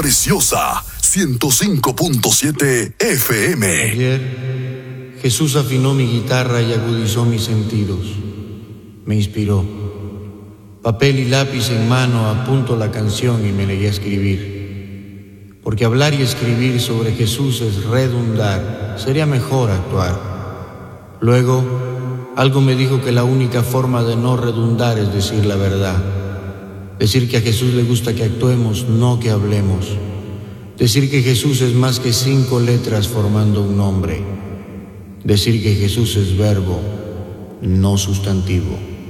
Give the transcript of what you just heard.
Preciosa 105.7 FM. Ayer Jesús afinó mi guitarra y agudizó mis sentidos. Me inspiró. Papel y lápiz en mano apunto la canción y me negué a escribir. Porque hablar y escribir sobre Jesús es redundar, sería mejor actuar. Luego, algo me dijo que la única forma de no redundar es decir la verdad. Decir que a Jesús le gusta que actuemos, no que hablemos. Decir que Jesús es más que 5 letras formando un nombre. Decir que Jesús es verbo, no sustantivo.